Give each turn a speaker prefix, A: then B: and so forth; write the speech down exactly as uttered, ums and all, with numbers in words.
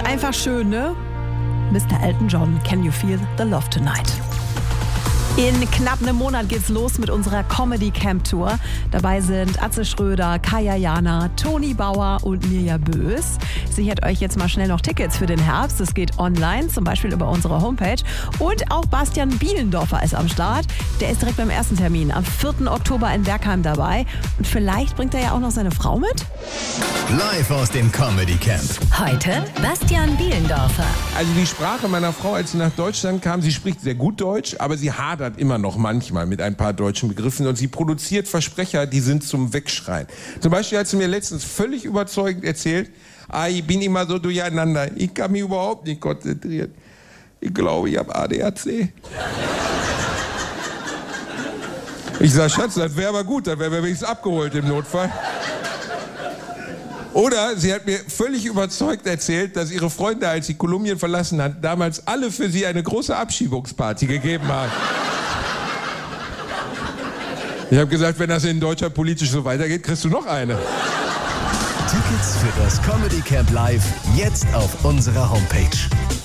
A: einfach schön, ne? Mister Elton John, Can You Feel the Love Tonight? In knapp einem Monat geht's los mit unserer Comedy Camp Tour. Dabei sind Atze Schröder, Kaya Jana, Toni Bauer und Mirja Bös. Sichert euch jetzt mal schnell noch Tickets für den Herbst. Es geht online, zum Beispiel über unsere Homepage. Und auch Bastian Bielendorfer ist am Start. Der ist direkt beim ersten Termin am vierten Oktober in Bergheim dabei. Und vielleicht bringt er ja auch noch seine Frau mit?
B: Live aus dem Comedy Camp.
C: Heute Bastian Bielendorfer.
D: Also die Sprache meiner Frau, als sie nach Deutschland kam, sie spricht sehr gut Deutsch, aber sie hadert immer noch manchmal mit ein paar deutschen Begriffen und sie produziert Versprecher, die sind zum Wegschreien. Zum Beispiel hat sie mir letztens völlig überzeugend erzählt, ah, ich bin immer so durcheinander, ich kann mich überhaupt nicht konzentrieren. Ich glaube, ich habe A D H C. Ich sag, Schatz, das wäre aber gut, dann wären wir wenigstens abgeholt im Notfall. Oder sie hat mir völlig überzeugt erzählt, dass ihre Freunde, als sie Kolumbien verlassen hat, damals alle für sie eine große Abschiebungsparty gegeben haben. Ich habe gesagt, wenn das in Deutschland politisch so weitergeht, kriegst du noch eine.
B: Tickets für das Comedy Camp Live jetzt auf unserer Homepage.